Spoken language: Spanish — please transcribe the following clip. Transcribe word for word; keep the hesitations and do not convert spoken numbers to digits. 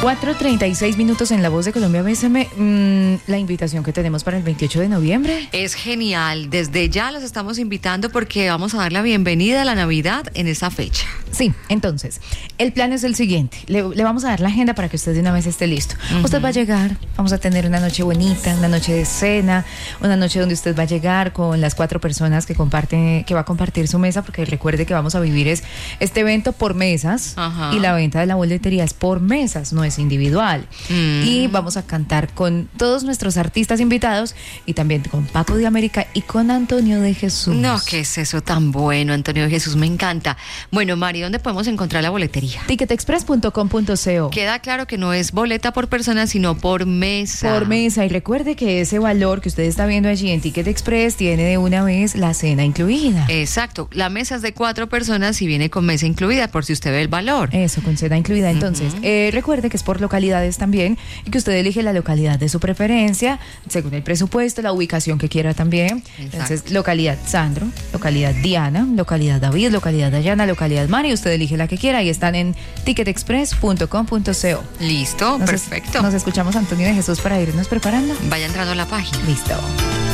cuatro treinta y seis minutos en La Voz de Colombia. Bésame, mmm, la invitación que tenemos para el veintiocho de noviembre. Es genial. Desde ya los estamos invitando porque vamos a dar la bienvenida a la Navidad en esa fecha. Sí, entonces, el plan es el siguiente. Le, le vamos a dar la agenda para que usted de una vez esté listo. Uh-huh. Usted va a llegar, vamos a tener una noche bonita, una noche de cena, una noche donde usted va a llegar con las cuatro personas que comparte, que va a compartir su mesa, porque recuerde que vamos a vivir es, este evento por mesas. Uh-huh. Y la venta de la boletería es por mesas, no es individual. Mm. Y vamos a cantar con todos nuestros artistas invitados y también con Paco de América y con Antonio de Jesús. No, ¿qué es eso tan bueno? Antonio de Jesús, me encanta. Bueno, Mari, ¿dónde podemos encontrar la boletería? ticket express punto com punto co. Queda claro que no es boleta por persona, sino por mesa. Por mesa. Y recuerde que ese valor que usted está viendo allí en Ticket Express tiene de una vez la cena incluida. Exacto. La mesa es de cuatro personas y viene con mesa incluida, por si usted ve el valor. Eso, con cena incluida. Entonces, uh-huh. eh, recuerde que es por localidades también y que usted elige la localidad de su preferencia, según el presupuesto, la ubicación que quiera también. Exacto. Entonces, localidad Sandro, localidad Diana, localidad David, localidad Dayana, localidad Mari, usted elige la que quiera y están en ticket express punto com punto co. Listo, nos perfecto. Es, nos escuchamos, Antonio de Jesús, para irnos preparando. Vaya entrando a la página. Listo.